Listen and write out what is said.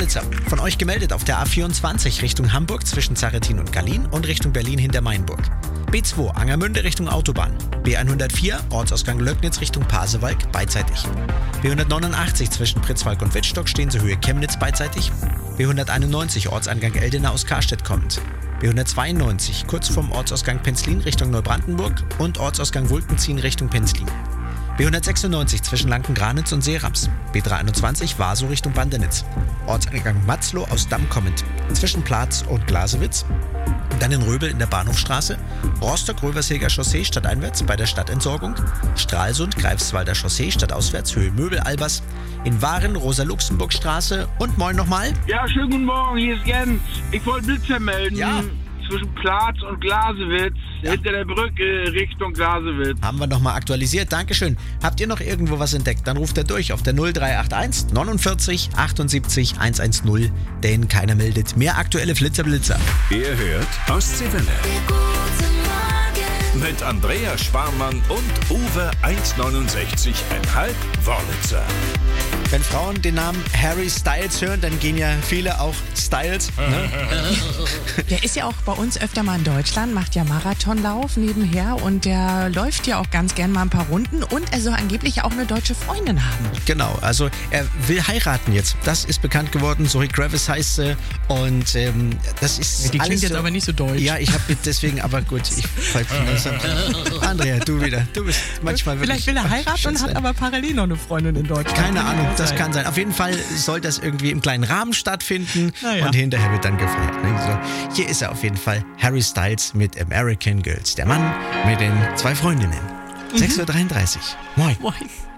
Blitzer. Von euch gemeldet auf der A24 Richtung Hamburg zwischen Zaretin und Gallien und Richtung Berlin hinter Mainburg. B2 Angermünde Richtung Autobahn. B104 Ortsausgang Löcknitz Richtung Pasewalk beidseitig. B189 zwischen Pritzwalk und Wittstock stehen zur Höhe Chemnitz beidseitig. B191 Ortsangang Eldena aus Karstedt kommend. B192 kurz vorm Ortsausgang Penzlin Richtung Neubrandenburg und Ortsausgang Wulkenziehen Richtung Penzlin. B196 zwischen Lanken-Granitz und Seerams. B321 Vaso Richtung Bandenitz. Ortsangang Matzloh aus Damm kommend. Zwischen Platz und Glasewitz. Dann in Röbel in der Bahnhofstraße. Rostock-Rövershilger Chaussee stadteinwärts bei der Stadtentsorgung. Stralsund, Greifswalder Chaussee stadtauswärts, Höhe Möbel-Albers. In Waren, Rosa-Luxemburg-Straße. Und moin nochmal. Ja, schönen guten Morgen, hier ist Jens. Ich wollte Blitzer melden. Ja. Zwischen Platz und Glasewitz, hinter der Brücke Richtung Glasewitz. Haben wir nochmal aktualisiert. Dankeschön. Habt ihr noch irgendwo was entdeckt? Dann ruft er durch auf der 0381 49 78 110, denn keiner meldet. Mehr aktuelle Blitzer. Ihr hört Ostseewelle. Mit Andreas Sparmann und Uwe 1,69,5 Wörlitzer. Wenn Frauen den Namen Harry Styles hören, dann gehen ja viele auch Styles. Ne? Der ist ja auch bei uns öfter mal in Deutschland, macht ja Marathonlauf nebenher und der läuft ja auch ganz gern mal ein paar Runden und er soll angeblich auch eine deutsche Freundin haben. Genau, also er will heiraten jetzt. Das ist bekannt geworden. Zoe Kravitz heißt sie und das ist Die alles klingt jetzt so, aber nicht so deutsch. Ja, ich habe deswegen, aber gut. Andrea, du wieder. Du bist manchmal wirklich... Vielleicht will er heiraten und hat aber parallel noch eine Freundin in Deutschland. Keine Ahnung, das kann sein. Auf jeden Fall soll das irgendwie im kleinen Rahmen stattfinden und hinterher wird dann gefeiert. Ne? So, hier ist er auf jeden Fall. Harry Styles mit American Girls. Der Mann mit den 2 Freundinnen. 6:33 Uhr. Moin. Moin.